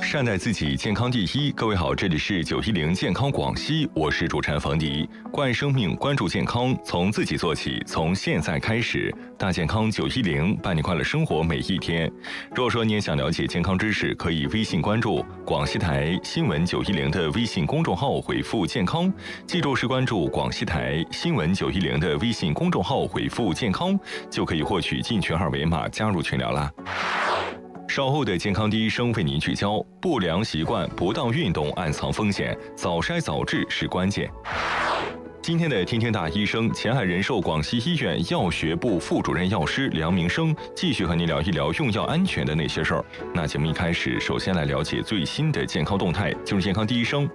善待自己，健康第一。各位好，这里是910健康广西，我是主持人冯迪。关爱生命，关注健康，从自己做起，从现在开始。大健康910，伴你快乐生活每一天。如果说你也想了解健康知识，可以微信关注广西台新闻910的微信公众号，回复健康。记住是关注广西台新闻910的微信公众号，回复健康，就可以获取进群二维码，加入群聊啦。稍后的健康第一声为您聚焦：不良习惯、不当运动暗藏风险，早筛早治是关键。今天的天天大医生，前海人寿广西医院药学部副主任药师梁明生继续和您聊一聊用药安全的那些事儿。那节目一开始，首先来了解最新的健康动态，进入健康第一声。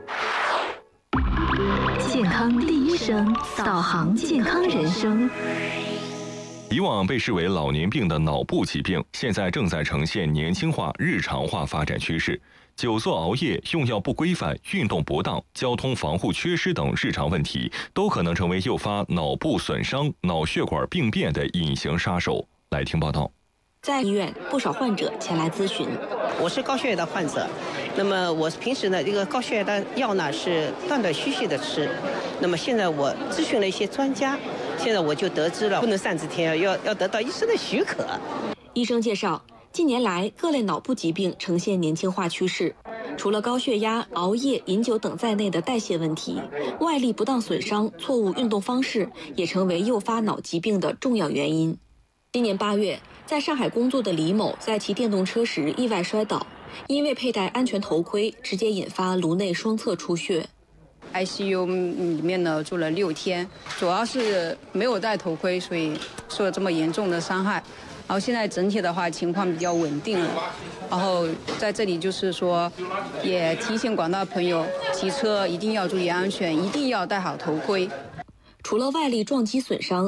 健康第一声，导航健康人生。 以往被视为老年病的脑部疾病，现在正在呈现年轻化、日常化发展趋势。久坐熬夜、用药不规范、运动不当、交通防护缺失等日常问题，都可能成为诱发脑部损伤、脑血管病变的隐形杀手。来听报道。 在医院，不少患者前来咨询。 我是高血压的患者，那么我平时呢，这个高血压的药呢是断断续续的吃。那么现在我咨询了一些专家，现在我就得知了不能擅自添药，要得到医生的许可。 医生介绍，近年来各类脑部疾病呈现年轻化趋势，除了高血压、熬夜、饮酒等在内的代谢问题，外力不当损伤、错误运动方式也成为诱发脑疾病的重要原因。今年8月，在上海工作的李某在骑电动车时意外摔倒，因为佩戴安全头盔，直接引发颅内双侧出血。 ICU 里面呢住了6天，主要是没有戴头盔，所以受了这么严重的伤害。然后现在整体的话情况比较稳定了。然后在这里就是说，也提醒广大朋友，骑车一定要注意安全，一定要戴好头盔。 除了外力撞击损伤